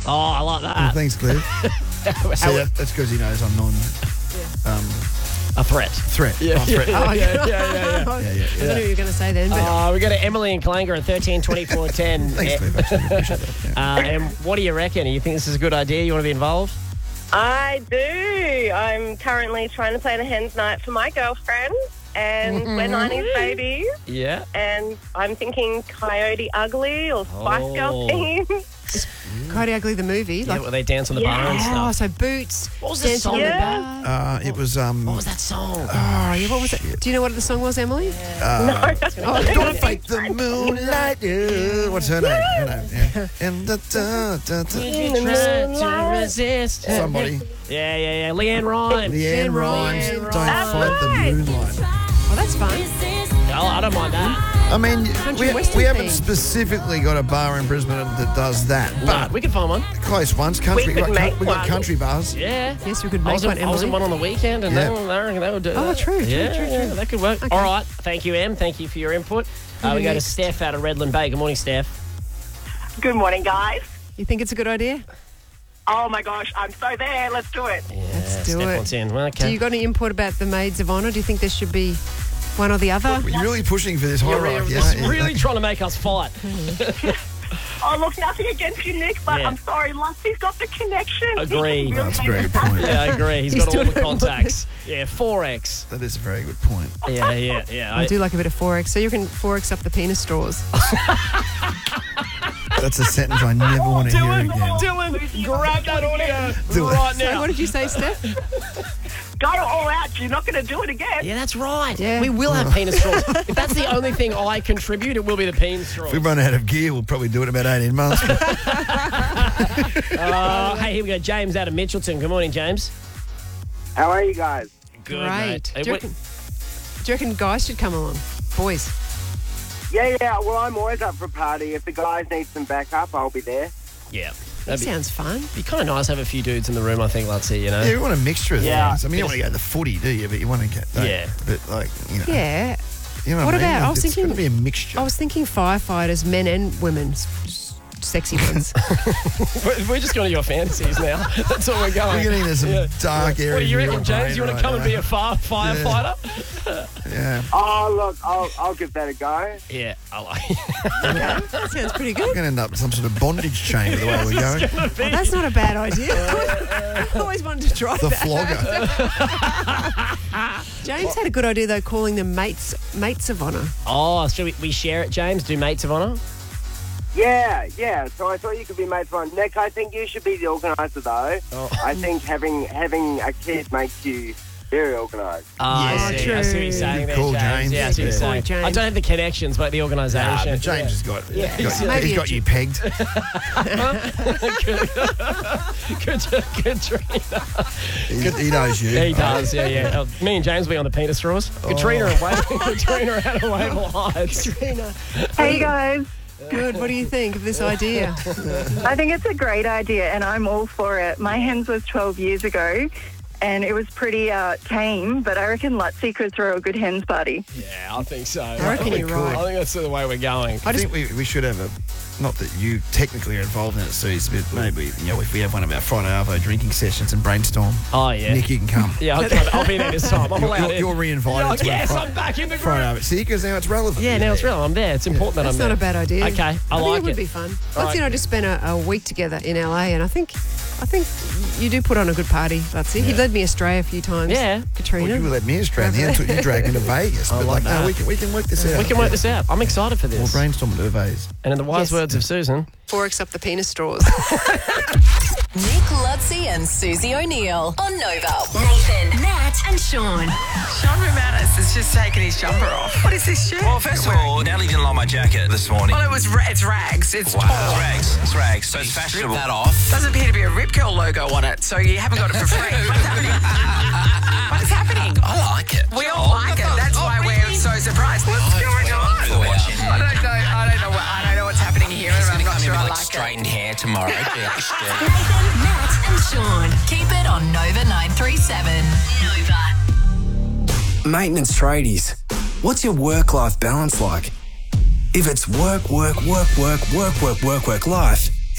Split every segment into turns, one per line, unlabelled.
Oh, I like
Oh,
that.
thanks, Cliff. See, that's because he knows I'm
A threat.
threat.
Yeah,
Not threat.
yeah,
Oh,
yeah.
I don't know what you were going to say then. But
We go to Emily and Calanger at 13 24 10.
Thanks, Cliff. Actually, appreciate that. Yeah.
And what do you reckon? You think this is a good idea? You want to be involved?
I do. I'm currently trying to plan a hen's night for my girlfriend, and we're 90s babies.
Yeah.
And I'm thinking Coyote Ugly or Spice Girl theme.
Coyote Ugly, the movie.
Yeah, where they dance on the bar and
Oh,
stuff.
so Boots.
What was the
dancing
song
on the
about?
bar.
It was.
What was that song?
Oh, yeah, what was it? Do you know what the song was, Emily?
Don't fight the moonlight. What's her name? Her name. Yeah. And
You tried to resist.
somebody.
Yeah. Leanne Rhymes.
Leanne Rhymes. Don't fight the moonlight.
Oh, that's fun.
Oh, I don't mind that.
I mean,
Country western
we haven't
theme.
specifically got a bar in Brisbane that does that,
But
but
we can find one.
close ones. Country.
We could make
we got
one.
country bars.
Yeah.
Yes, we could
I
make
was,
one,
I was in
Emily.
one on the weekend, and
Yeah.
they would do
Oh,
that.
true,
Yeah, that could work.
Okay.
All right. Thank you, Em. Thank you for your input. We go to
next?
Steph out of Redland Bay. Good morning, Steph.
Good morning, guys.
You think it's a good idea?
Oh, my gosh. I'm so there. Let's do it.
Yeah,
Let's do
Steph
it.
wants in. Well,
Do
okay.
you got any input about the Maids of Honour? Do you think there should be one or the other?
You're really pushing for this
You're
hierarchy.
really,
aren't you?
really trying to make us fight.
Oh, look, nothing against you, Nick, but
Yeah.
I'm sorry. Lusty's got the connection.
Agree.
He can
That's a
really
very
make
good
it
point.
Yeah, I agree. He's
He's
got all
doing
the
it all
contacts. Yeah, 4X.
That is a very good point.
Yeah.
I do like a bit of 4X. So you can 4X up the penis straws.
That's a sentence I never want to hear again.
Dylan, grab that audio
Do it.
right
So
now.
what did you say, Steph?
Got it all out. You're not going to do it again.
Yeah, that's right.
Yeah.
We will have penis straws. If that's the only thing I contribute, it will be the penis straws.
If we run out of gear, we'll probably do it in about 18 months.
Hey, here we go. James out of Mitchelton. Good morning, James.
How are you guys?
Good,
Great.
mate.
Do you reckon guys should come along? Boys.
Yeah. Well, I'm always up for a party. If the guys need some backup, I'll be there.
Yeah.
That
That'd
sounds fun.
be kind of nice to have a few dudes in the room, I think, Lutsy, you know?
Yeah, we want a mixture of
Yeah.
things. I mean, you don't want to go to the footy, do you? But you want to get that.
Yeah.
But, like, you know.
Yeah.
You know
What
I mean?
about- I was
It's
thinking-
got to be a mixture.
I was thinking firefighters, men and women, sexy ones.
We're just going to your fantasies now. That's all we're going.
We're getting into some dark areas.
What do you
in
reckon,
your
James?
brain
You want
right
to come and be
now.
a firefighter?
Yeah.
Oh, look, I'll give that a go.
Yeah, I like it.
That sounds pretty good.
We're going to end up with some sort of bondage chain with the way we're going.
Well, that's not a bad idea. I always wanted to try
The
that.
flogger.
James had a good idea, though, calling them mates of honour.
Oh, should we share it, James? Do mates of honour?
Yeah. So I thought you could be made fun. Nick, I think you should be the organizer, though.
Oh.
I think having a kid makes you very organised.
I see.
true.
I see what you're saying there,
Cool,
James.
James.
Yeah, I see what you're
Good
saying.
point, James.
I don't have the connections, but the organisation.
But James has got,
Yeah,
he's
maybe
got
a
you pegged.
Good Katrina.
He knows you.
Yeah, he does. Yeah. Me and James will be on the penis straws. Katrina and Katrina out of Wavell Heights.
Hey, guys.
Good. What do you think of this idea?
I think it's a great idea, and I'm all for it. My hens was 12 years ago, and it was pretty tame, but I reckon Lutsy could throw a good hens party.
Yeah, I think so. I
reckon you're right.
I think that's the way we're going.
I think we should have a, not that you technically are involved in it, Suze, but maybe, if we have one of our Friday Arvo drinking sessions and brainstorm,
Oh, yeah.
Nick, you can come.
Yeah, I'll be there this time. I'm allowed in.
You're re-invited to
Yes,
a
I'm back in the
Friday
group.
Arvo. See, because now it's relevant.
Yeah, now it's real. I'm there. It's important that
That's
I'm
not
there.
a bad idea.
Okay, I
think
like
it would
it.
be fun.
All
Lutsy and I just spent a week together in LA, and I think you do put on a good party, Lutsy. He led me astray a few times.
Yeah.
Katrina.
Well, you let me astray in the end. You dragged me to Vegas.
I
But
like
no,
that.
we can work this out.
We can work this out. I'm excited for
We'll
this.
brainstorm and do a vase.
And in the wise
Yes.
words of Susan,
4X up the penis straws.
Nick Lutsy and Susie O'Neill on Nova. Nathan, Nat, and Sean.
Sean Romanis has just taken his jumper off. What is this shirt?
Well, first of all, Natalie didn't like my jacket this morning.
Well, it's rags. It's
Wow.
torn.
It's rags. So it's fashionable. Strip that off.
Doesn't appear to be a Rip Curl logo on it, so you haven't got it for free. What's happening? What is happening?
I like it.
We all like it. That's why we're so surprised. What's going on? I don't know what's happening here, and I'm not sure I like it.
straightened hair tomorrow.
Nathan, Nat, and Sean. Keep it on Nova 937. Nova.
Maintenance tradies, what's your work-life balance like? If it's work life,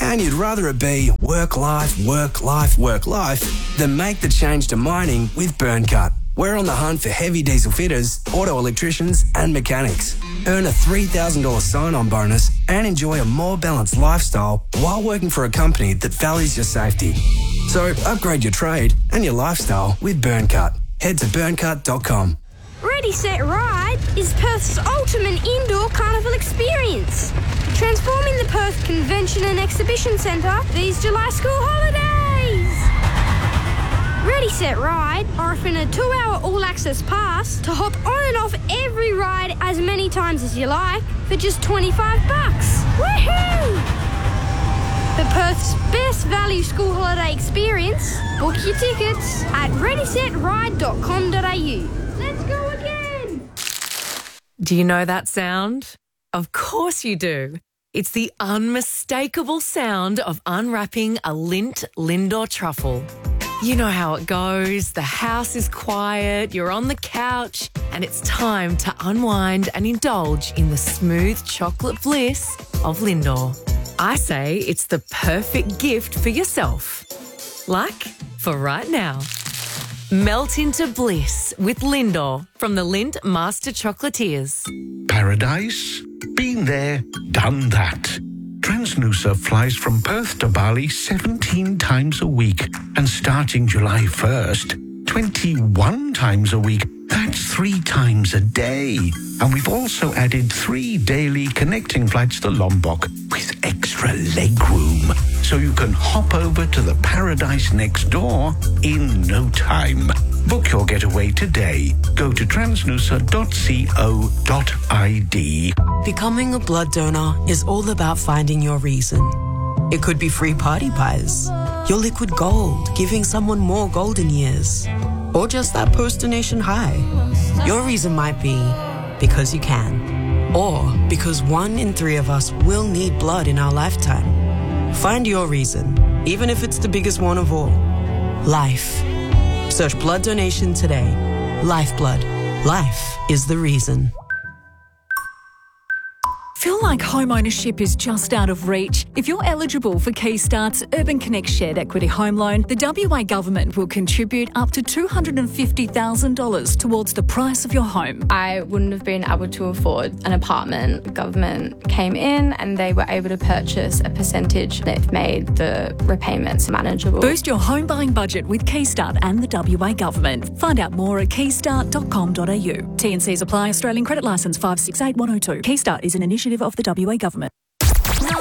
and you'd rather it be work, life, work, life, work, life, then make the change to mining with Burncut. We're on the hunt for heavy diesel fitters, auto electricians and mechanics. Earn a $3,000 sign-on bonus and enjoy a more balanced lifestyle while working for a company that values your safety. So upgrade your trade and your lifestyle with Burncut. Head to burncut.com.
Ready, Set, Ride is Perth's ultimate indoor carnival experience. Transforming the Perth Convention and Exhibition Centre these July school holidays. Ready, Set, Ride are offering a 2-hour all-access pass to hop on and off every ride as many times as you like for just $25. Woohoo! For Perth's best value school holiday experience, book your tickets at readysetride.com.au. Let's go again!
Do you know that sound? Of course you do. It's the unmistakable sound of unwrapping a Lindt Lindor truffle. You know how it goes. The house is quiet, you're on the couch, and it's time to unwind and indulge in the smooth chocolate bliss of Lindor. I say it's the perfect gift for yourself. Like for right now. Melt into bliss with Lindor from the Lindt Master Chocolatiers.
Paradise? Been there, done that. Transnusa flies from Perth to Bali 17 times a week. And starting July 1st, 21 times a week. That's 3 times a day. And we've also added 3 daily connecting flights to Lombok with extra leg room. So you can hop over to the paradise next door in no time. Book your getaway today. Go to transnusa.co.id.
Becoming a blood donor is all about finding your reason. It could be free party pies, your liquid gold, giving someone more golden years, or just that post-donation high. Your reason might be because you can, or because 1 in 3 of us will need blood in our lifetime. Find your reason, even if it's the biggest one of all. Life. Search blood donation today. Lifeblood. Life is the reason.
Feel like home ownership is just out of reach? If you're eligible for Keystart's Urban Connect Shared Equity Home Loan, the WA Government will contribute up to $250,000 towards the price of your home.
I wouldn't have been able to afford an apartment. The government came in and they were able to purchase a percentage that made the repayments manageable.
Boost your home buying budget with Keystart and the WA Government. Find out more at keystart.com.au. T&Cs apply. Australian Credit Licence 568102. Keystart is an initiative of the WA Government.